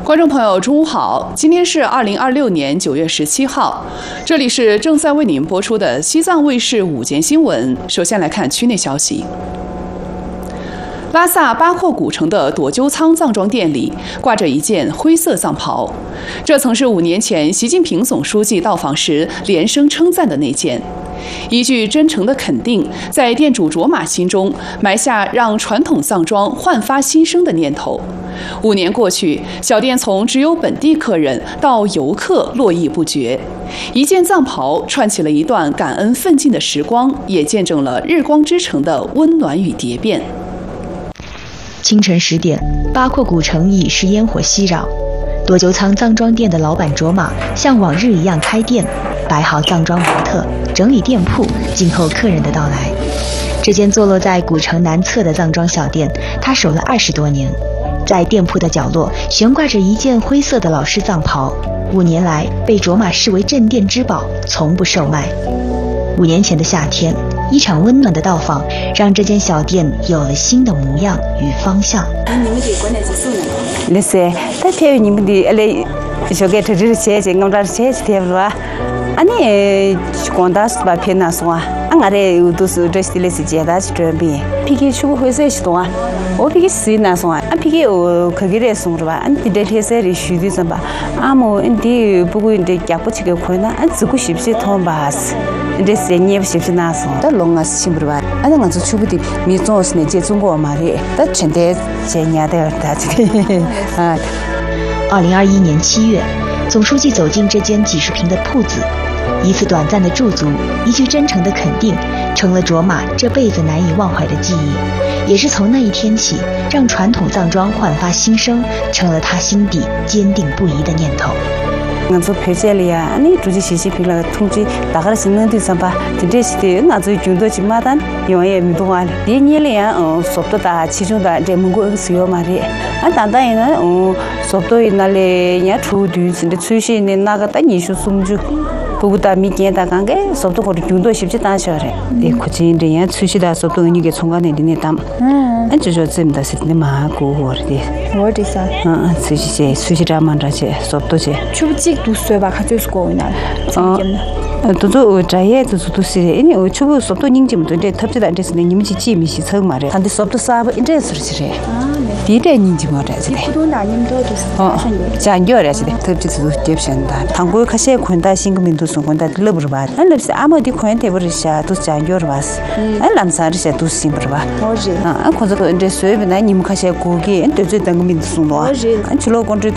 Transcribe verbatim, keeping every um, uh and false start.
观众朋友，中午好！今天是二零二六年九月十七号，这里是正在为您播出的西藏卫视午间新闻。首先来看区内消息。拉萨巴廓古城的朵鸠仓藏装店里挂着一件灰色藏袍，这曾是五年前习近平总书记到访时连声称赞的那件。一句真诚的肯定，在店主卓玛心中埋下让传统藏装焕发新生的念头。五年过去，小店从只有本地客人到游客络绎不绝，一件藏袍串起了一段感恩奋进的时光，也见证了日光之城的温暖与蝶变。 清晨十点，巴廓古城已是烟火熙攘。朵鸠仓藏装店的老板卓玛像往日一样开店，摆好藏装模特，整理店铺，静候客人的到来。这间坐落在古城南侧的藏装小店，他守了二十多年。在店铺的角落悬挂着一件灰色的老式藏袍，五年来被卓玛视为镇店之宝，从不售卖。五年前的夏天，一场温暖的到访让这间小店有了新的模样与方向。 那是，但偏你们的嘞，小给这这些些，我们这些些贴不啊？安尼光打是把偏拿送啊？俺那里都是这些类似接的是这边，皮给全部灰色是多啊？我皮给谁拿送啊？俺皮给我可给人送是吧？俺这这些的虚的什么？俺们俺的不过俺的家不起个困难，俺自个是不是通巴是？这些你也不是不是拿送？但龙啊是清不吧？俺那俺就全部的民众是那接中国嘛的，但全的这年的大这个啊。 二零二一年七月，总书记走进这间几十平的铺子。一次短暂的驻足，一句真诚的肯定，成了卓玛这辈子难以忘怀的记忆，也是从那一天起，让传统藏装焕发新生，成了他心底坚定不移的念头。 俺做陪嫁里呀，你主席习近平了通知，大概是能对上吧？今天是的，俺做军队去马丹，因为也没动啊。第二年里呀，嗯，说不大，其中的在蒙古是要嘛的，俺单单呢，嗯，说不那里人家出队是的，出去的那个大艺术送就。不过没见到刚个，说不定我的军队是不是当小的？哎，估计人家出去的，说不定你给从个那里那当。嗯。俺就说这么大是那么过活的。 我的噻。 嗯，出去去，出去这么着去，说不多去。 出不几多岁吧？他就是过那。 嗯。呃，都做这些都是都是，因为我出不说不多年纪么多的，特别的这是你们去见面去凑嘛的，他的说不多啥不，这是是的。啊。第一代年纪嘛这是的。 不多哪年多就是。 哦。讲究的是的，特别是接不上的。韩国开始看到新革命都是看到乐不是吧？俺那是阿毛的看的不是些都是讲究的吧是。嗯。俺南山这些都是新不是吧？ 我是。 啊，俺看这个这随便那你们开始过去，俺对这当个民族送的啊。 我是。 俺去老广州。